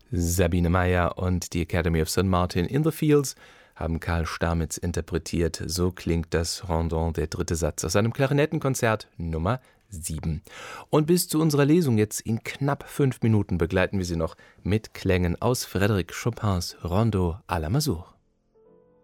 Sabine Meyer und die Academy of St. Martin in the Fields haben Karl Stamitz interpretiert. So klingt das Rondon, der dritte Satz aus seinem Klarinettenkonzert Nummer 7. Und bis zu unserer Lesung jetzt in knapp 5 Minuten begleiten wir Sie noch mit Klängen aus Frédéric Chopins Rondo à la Mazur.